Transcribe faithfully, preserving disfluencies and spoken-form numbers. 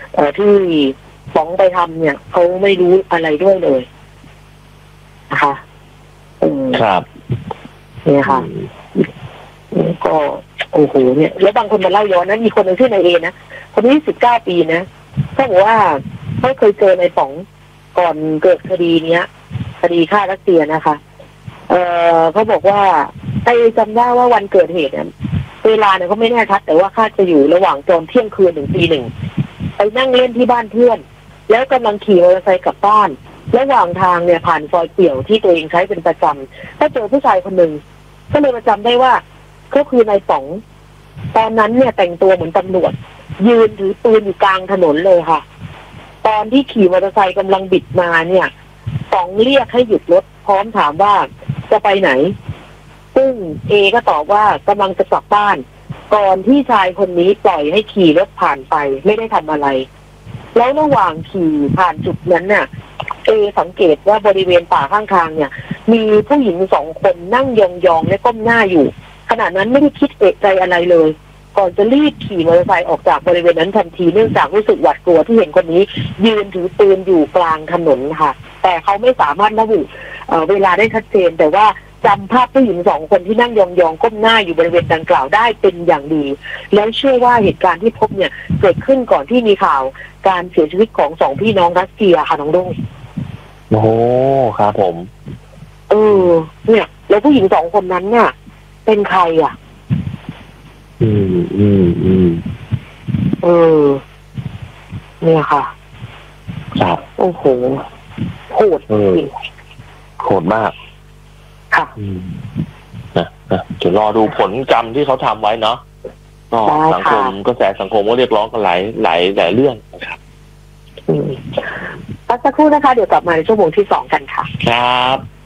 เอ่อที่ฟ้องไปทำเนี่ยเขาไม่รู้อะไรด้วยเลยนะคะครับเนี่ยค่ะก็โอ้โหเนี่ยแล้วบางคนมาเล่าย้อนนะมีคนหนึ่งชื่อนายเอนะคนนี้สิบเก้าปีนะเขาบอกว่าเขาเคยเจอนายป๋องก่อนเกิดคดีเนี้ยคดีฆ่ารัสเซียนะคะเออเขาบอกว่าไอ้จำได้ว่าวันเกิดเหตุเนี่ยเวลาเนี่ยเขาไม่แน่ชัดแต่ว่าคาดจะอยู่ระหว่างตอนเที่ยงคืนถึงตีหนึ่งไปนั่งเล่นที่บ้านเพื่อนแล้วกำลังขี่มอเตอร์ไซค์กลับบ้านระหว่างทางเนี่ยผ่านซอยเปี่ยวที่ตัวเองใช้เป็นประจำก็เจอผู้ชายคนหนึ่งก็เลยมาจำได้ว่าก็คือนายป๋องตอนนั้นเนี่ยแต่งตัวเหมือนตำรวจยืนถือปืนอยู่กลางถนนเลยค่ะตอนที่ขี่มอเตอร์ไซค์กำลังบิดมาเนี่ยป๋องเรียกให้หยุดรถพร้อมถามว่าจะไปไหนซึ่งเอก็ตอบว่ากำลังจะกลับบ้านก่อนที่ชายคนนี้ปล่อยให้ขี่รถผ่านไปไม่ได้ทำอะไรแล้วระหว่างขี่ผ่านจุดนั้นน่ะเอสังเกตว่าบริเวณป่าข้างทางเนี่ยมีผู้หญิงสองคนนั่งยองๆและก้มหน้าอยู่ขณะนั้นไม่ได้คิดเอะใจอะไรเลยก่อนจะรีบขี่มอเตอร์ไซค์ออกจากบริเวณนั้นทันทีเนื่องจากรู้สึกหวาดกลัวที่เห็นคนนี้ยืนถือปืนอยู่กลางถนนค่ะแต่เขาไม่สามารถระบุเอ่อเวลาได้ชัดเจนแต่ว่าจำภาพผู้หญิงสองคนที่นั่งยองๆก้มหน้าอยู่บริเวณดังกล่าวได้เป็นอย่างดีแล้วเชื่อว่าเหตุการณ์ที่พบเนี่ยเกิดขึ้นก่อนที่มีข่าวการเสียชีวิตของสองพี่น้องรัสเซียค่ะน้องดุ้งโอ้ครับผมเออเนี่ยแล้วผู้หญิงสองคนนั้นเนี่ยเป็นใครอ่ะอืมอืมอืมเออเนี่ยค่ะครับโอ้โหโหดจริงโหดมากค่ะอืมนะนะจะรอดูผลกรรมที่เขาทำไว้เนาะก็สังคมกระแสสังคมก็เรียกร้องกันหลายหลายหลายเรื่องนะครับอืมสักครู่นะคะเดี๋ยวกลับมาในชั่วโมงที่สองกันค่ะครับ